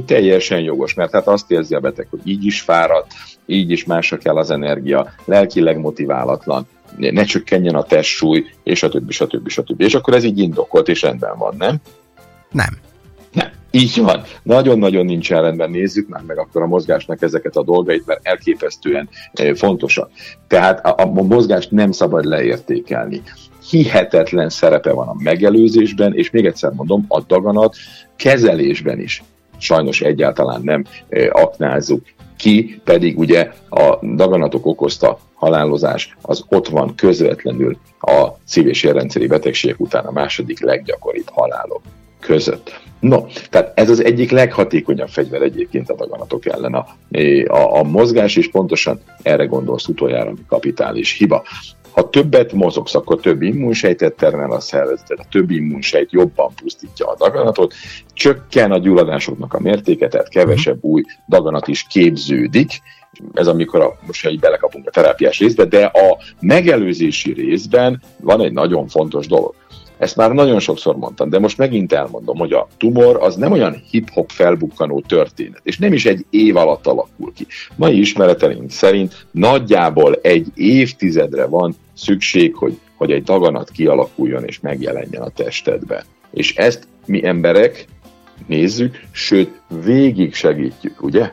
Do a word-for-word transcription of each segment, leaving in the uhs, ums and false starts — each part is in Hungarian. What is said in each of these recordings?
teljesen jogos, mert hát azt érzi a beteg, hogy így is fáradt, így is másra kell az energia, lelkileg motiválatlan, ne csökkenjen a testsúly, és a többi, stb. stb. És akkor ez így indokolt, és rendben van, nem? Nem. Nem. Így van. Nagyon-nagyon nincsen rendben. Nézzük már meg akkor a mozgásnak ezeket a dolgait, mert elképesztően fontosak. Tehát a, a mozgást nem szabad leértékelni. Hihetetlen szerepe van a megelőzésben, és még egyszer mondom, a daganat kezelésben is sajnos egyáltalán nem aknázzuk ki, pedig ugye a daganatok okozta halálozás az ott van közvetlenül a szív- és érrendszeri betegségek után a második leggyakoribb halálok között. No, tehát ez az egyik leghatékonyabb fegyver egyébként a daganatok ellen a, a, a mozgás, és pontosan erre gondolsz utoljára, ami kapitális hiba. Ha többet mozogsz, akkor több immunsejtet termel a szervezeted, a több immunsejt jobban pusztítja a daganatot, csökken a gyulladásoknak a mértéke, tehát kevesebb új daganat is képződik. Ez amikor a, most így belekapunk a terápiás részbe, de a megelőzési részben van egy nagyon fontos dolog. Ezt már nagyon sokszor mondtam, de most megint elmondom, hogy a tumor az nem olyan hip-hop felbukkanó történet, és nem is egy év alatt alakul ki. Mai ismereteink szerint nagyjából egy évtizedre van szükség, hogy, hogy egy daganat kialakuljon és megjelenjen a testedben. És ezt mi emberek nézzük, sőt, végig segítjük, ugye?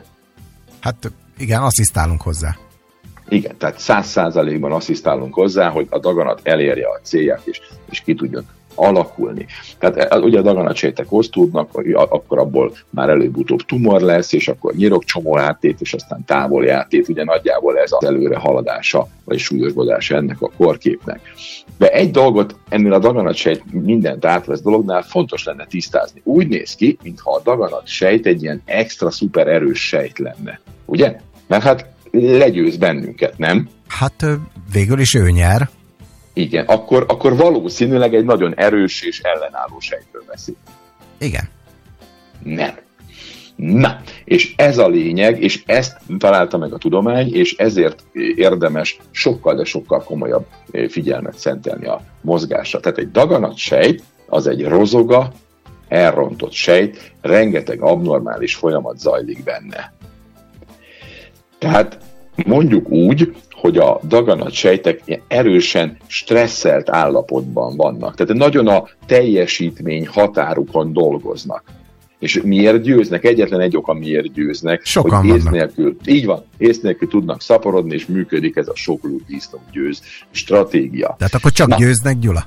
Hát igen, asszisztálunk hozzá. Igen, tehát száz százalékban asszisztálunk hozzá, hogy a daganat elérje a célját, és, és ki tudjon alakulni. Tehát ugye a daganatsejtek osztódnak, akkor abból már előbb-utóbb tumor lesz, és akkor nyirokcsomó átét, és aztán távoli átét, ugye nagyjából ez az előre haladása, vagy súlyosbodása ennek a korképnek. De egy dolgot ennél a daganatsejt mindent átvesz dolognál fontos lenne tisztázni. Úgy néz ki, mintha a daganatsejt egy ilyen extra szuper erős sejt lenne. Ugye? Mert hát legyőz bennünket, nem? Hát végül is ő nyer. Igen, akkor, akkor valószínűleg egy nagyon erős és ellenálló sejtről beszél. Igen. Nem. Na, és ez a lényeg, és ezt találta meg a tudomány, és ezért érdemes sokkal, de sokkal komolyabb figyelmet szentelni a mozgásra. Tehát egy daganatsejt, az egy rozoga, elrontott sejt, rengeteg abnormális folyamat zajlik benne. Tehát mondjuk úgy, hogy a daganatsejtek erősen stresszelt állapotban vannak. Tehát nagyon a teljesítmény határukon dolgoznak. És miért győznek? Egyetlen egy oka, miért győznek. Sokan hogy vannak. ész nélkül, így van, ész nélkül tudnak szaporodni, és működik ez a sokló disznó győz stratégia. Tehát akkor csak Na. győznek, Gyula?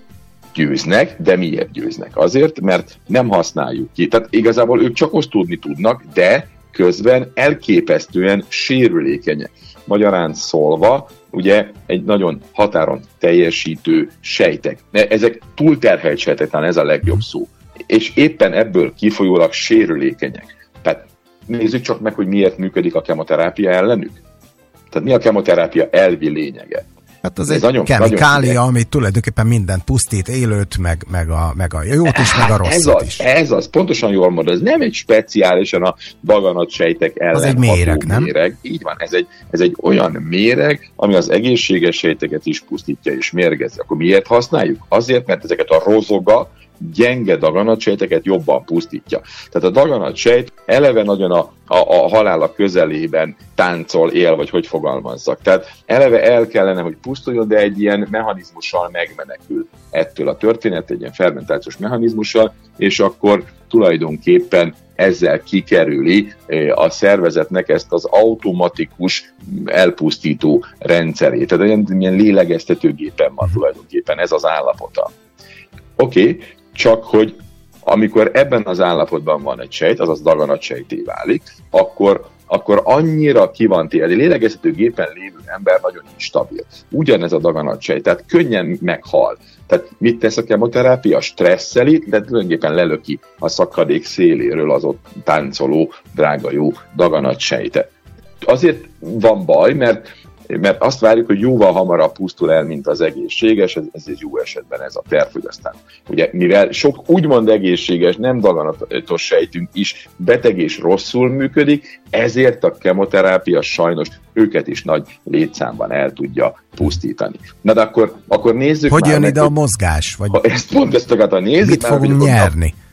Győznek, de miért győznek? Azért, mert nem használjuk ki. Tehát igazából ők csak osztódni tudnak, de közben elképesztően sérülékenyek. Magyarán szólva, ugye egy nagyon határon teljesítő sejtek. Ezek túlterhelt sejtek, talán ez a legjobb szó. És éppen ebből kifolyólag sérülékenyek. Tehát nézzük csak meg, hogy miért működik a kemoterápia ellenük. Tehát mi a kemoterápia elvi lényege? Hát az ez egy nagyon, kemikália, nagyon ami tulajdonképpen mindent pusztít, élőt, meg, meg, a, meg a jót is, meg a rosszat ez az, is. Ez az, pontosan jól mondod, ez nem egy speciálisan a daganatsejtek ellen az egy méreg, nem? méreg. Így van, ez egy, ez egy olyan méreg, ami az egészséges sejteket is pusztítja és mérgezi. Akkor miért használjuk? Azért, mert ezeket a rozoga, gyenge daganatsejteket jobban pusztítja. Tehát a daganatsejt eleve nagyon a, a, a halála közelében táncol, él, vagy hogy fogalmazzak. Tehát eleve el kellene, hogy pusztuljon, de egy ilyen mechanizmussal megmenekül ettől a történet, egy ilyen fermentációs mechanizmussal, és akkor tulajdonképpen ezzel kikerüli a szervezetnek ezt az automatikus elpusztító rendszerét. Tehát ilyen, ilyen lélegeztetőgépen van tulajdonképpen ez az állapota. Oké, okay, csak hogy amikor ebben az állapotban van egy sejt, azaz daganatsejté válik, akkor, akkor annyira ki van téve. Egy lélegeztetőgépen lévő ember nagyon instabil. Ugyanez a daganatsejt, tehát könnyen meghal. Tehát mit tesz a kemoterápia? Stresszeli, de tulajdonképpen lelöki a szakadék széléről az ott táncoló, drága jó daganatsejtet. Azért van baj, mert mert azt várjuk, hogy jóval hamarabb pusztul el, mint az egészséges, ez, ez egy jó esetben ez a terv, hogy aztán ugye, mivel sok úgymond egészséges, nem daganatos sejtünk is beteg és rosszul működik, ezért a kemoterápia sajnos őket is nagy létszámban el tudja pusztítani. Na de akkor, akkor nézzük hogy már jön meg, ide a mozgás? Vagy ha ezt pont ezt akartam nézni. mit fogunk nyerni?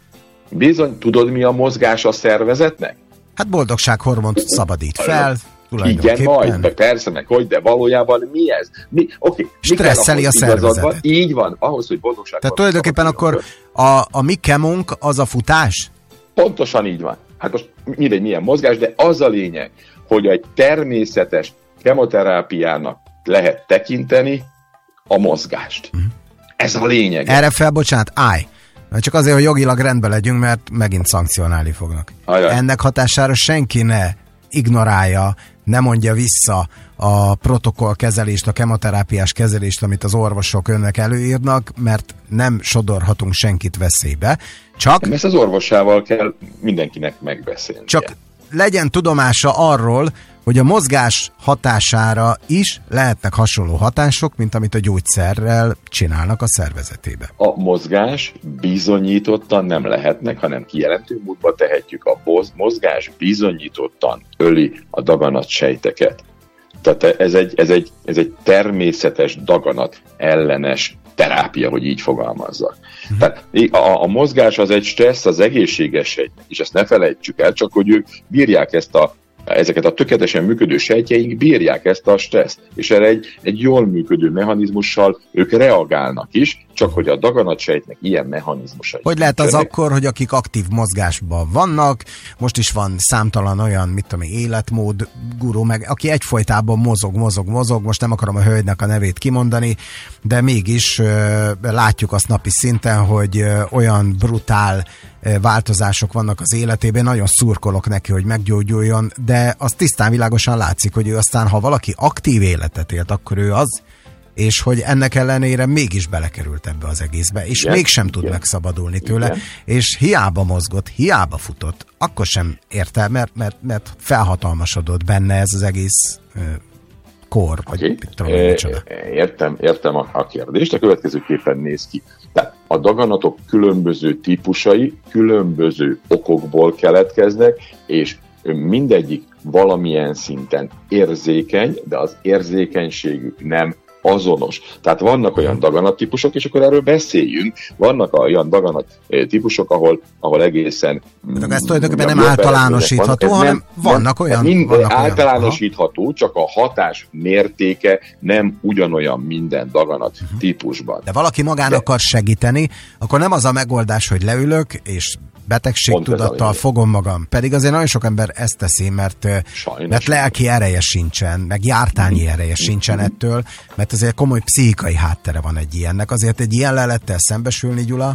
Bizony, tudod, mi a mozgás a szervezetnek? Hát boldogsághormont szabadít fel, igen, majd, meg persze, meg hogy, de valójában mi ez? Mi, okay, stresszeli a szervezetet. Így van, ahhoz, hogy boldogság. Tehát tulajdonképpen akkor a, a mi kemunk az a futás? Pontosan így van. Hát most mindegy, milyen mozgás, de az a lényeg, hogy egy természetes kemoterápiának lehet tekinteni a mozgást. Mm. Ez a lényeg. Erre fel, bocsánat, állj. Csak azért, hogy jogilag rendben legyünk, mert megint szankcionálni fognak. Ajaj. Ennek hatására senki ne ignorálja, ne mondja vissza a protokollkezelést, a kemoterápiás kezelést, amit az orvosok önnek előírnak, mert nem sodorhatunk senkit veszélybe. Csak... Ezt az orvosával kell mindenkinek megbeszélni. Csak legyen tudomása arról, hogy a mozgás hatására is lehetnek hasonló hatások, mint amit a gyógyszerrel csinálnak a szervezetébe. A mozgás bizonyítottan nem lehetnek, hanem kijelentő módba tehetjük. A mozgás bizonyítottan öli a daganatsejteket. Tehát ez egy, ez egy, ez egy természetes daganat ellenes terápia, hogy így fogalmazzak. Uh-huh. Tehát a, a mozgás az egy stressz az egészséges sejtnek, és ezt ne felejtsük el, csak hogy ők bírják ezt a ezeket a tökéletesen működő sejtjeink bírják ezt a stresszt, és erre egy, egy jól működő mechanizmussal ők reagálnak is, csak hogy a daganatsejtnek ilyen mechanizmusai. Hogy lehet az akkor, hogy akik aktív mozgásban vannak, most is van számtalan olyan, mit tudom, életmód gurú, meg aki egyfolytában mozog, mozog, mozog, most nem akarom a hölgynek a nevét kimondani, de mégis ö, látjuk azt napi szinten, hogy ö, olyan brutál változások vannak az életében, nagyon szurkolok neki, hogy meggyógyuljon, de az tisztán világosan látszik, hogy ő aztán, ha valaki aktív életet élt, akkor ő az, és hogy ennek ellenére mégis belekerült ebbe az egészbe, és igen, mégsem tud igen. megszabadulni tőle, igen. és hiába mozgott, hiába futott, akkor sem érte, mert, mert, mert felhatalmasodott benne ez az egész uh, kor, vagy okay. tudom, értem, értem a, a kérdést, a következőképpen néz ki. Tehát a daganatok különböző típusai különböző okokból keletkeznek, és mindegyik valamilyen szinten érzékeny, de az érzékenységük nem azonos. Tehát vannak olyan daganattípusok, és akkor erről beszéljünk, vannak olyan daganattípusok, ahol, ahol egészen... De ez tulajdonképpen nem általánosítható, van, hanem nem, vannak nem, olyan... Mind, vannak általánosítható, olyan, csak a hatás mértéke nem ugyanolyan minden daganat uh-huh. típusban. De valaki magán de, akar segíteni, akkor nem az a megoldás, hogy leülök, és betegségtudattal fogom magam. Pedig azért nagyon sok ember ezt teszi, mert, mert lelki ereje sincsen, meg jártányi ereje sincsen ettől, mert azért komoly pszichikai háttere van egy ilyennek. Azért egy ilyen lelettel szembesülni, Gyula,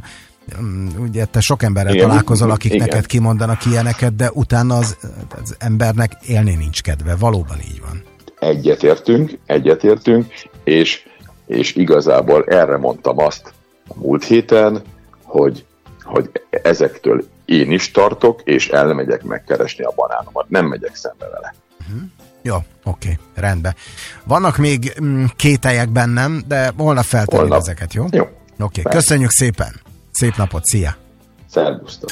ugye te sok emberrel igen, találkozol, akik igen. neked kimondanak ilyeneket, de utána az, az embernek élni nincs kedve. Valóban így van. Egyetértünk, egyetértünk, és, és igazából erre mondtam azt a múlt héten, hogy hogy ezektől én is tartok, és elmegyek megkeresni a banánomat. Nem megyek szembe vele. Uh-huh. Jó, oké, rendben. Vannak még mm, kételyek bennem, de holnap felteljük ezeket, jó? Jó. Oké, köszönjük szépen. Szép napot, szia! Szervusztok!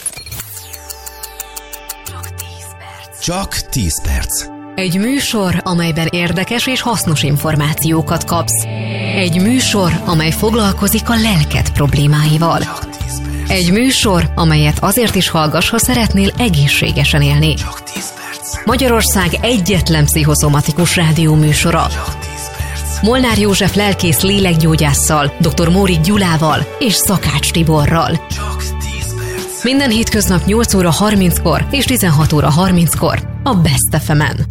Csak tíz perc. Egy műsor, amelyben érdekes és hasznos információkat kapsz. Egy műsor, amely foglalkozik a lelked problémáival. Egy műsor, amelyet azért is hallgass, ha szeretnél egészségesen élni. Csak tíz perc. Magyarország egyetlen pszichoszomatikus rádió műsora. Molnár József lelkész lélekgyógyásszal, dr. Mórik Gyulával és Szakács Tiborral. Csak tíz perc. Minden hétköznap nyolc óra harminckor és tizenhat óra harminckor a Best ef emen.